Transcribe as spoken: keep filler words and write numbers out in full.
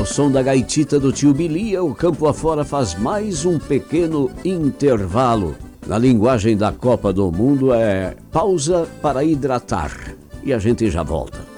Ao som da gaitita do tio Bilia, o campo afora faz mais um pequeno intervalo. Na linguagem da Copa do Mundo é pausa para hidratar. E a gente já volta.